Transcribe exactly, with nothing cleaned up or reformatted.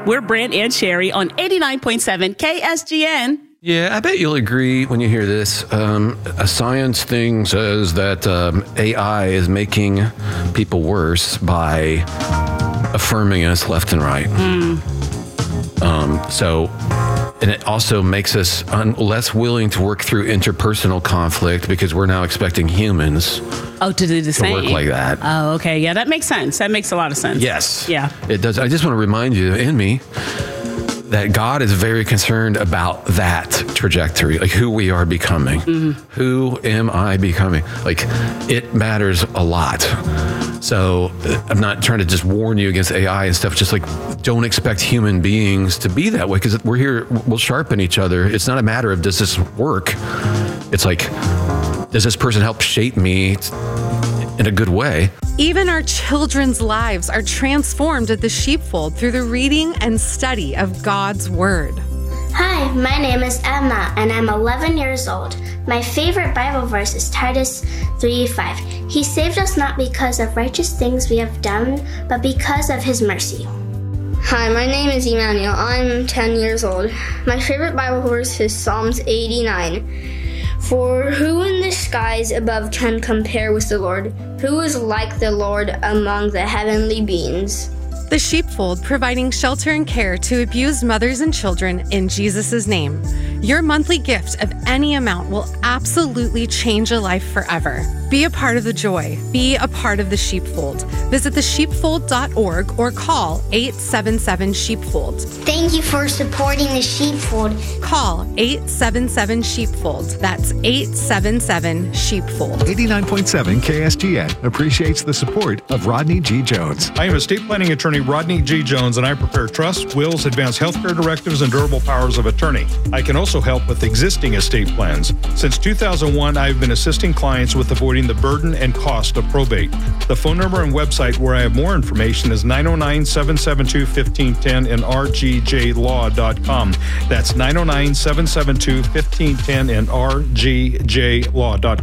We're Brent and Sherry on eighty-nine point seven K S G N. Yeah, I bet you'll agree when you hear this. Um, a science thing says that um, A I is making people worse by affirming us left and right. Mm. Um, so, and it also makes us un- less willing to work through interpersonal conflict because we're now expecting humans oh, to do the to same. work like that. Oh, okay. Yeah, that makes sense. That makes a lot of sense. Yes. Yeah. It does. I just want to remind you and me that God is very concerned about that trajectory, like who we are becoming. Mm-hmm. Who am I becoming? Like, it matters a lot. So I'm not trying to just warn you against A I and stuff. Just like, don't expect human beings to be that way, because we're here, we'll sharpen each other. It's not a matter of, does this work? It's like, does this person help shape me in a good way? Even our children's lives are transformed at the Sheepfold through the reading and study of God's Word. Hi, my name is Emma, and I'm eleven years old. My favorite Bible verse is Titus three five. He saved us not because of righteous things we have done, but because of his mercy. Hi, my name is Emmanuel. I'm ten years old. My favorite Bible verse is Psalms eighty-nine. For who in the skies above can compare with the Lord? Who is like the Lord among the heavenly beings? The Sheepfold, providing shelter and care to abused mothers and children in Jesus' name. Your monthly gift of any amount will absolutely change a life forever. Be a part of the joy. Be a part of the Sheepfold. Visit the sheepfold dot org or call eight seven seven sheepfold. Thank you for supporting the Sheepfold. Call eight seven seven sheepfold. That's eight seven seven sheepfold. eighty-nine point seven K S G N appreciates the support of Rodney G. Jones. I am estate planning attorney Rodney G. Jones, and I prepare trusts, wills, advanced healthcare directives, and durable powers of attorney. I can also help with existing estate plans. Since two thousand one, I've been assisting clients with avoiding the burden and cost of probate. The phone number and website where I have more information is nine oh nine, seven seven two, one five one zero and r g j law dot com. That's nine oh nine, seven seven two, one five one zero and r g j law dot com.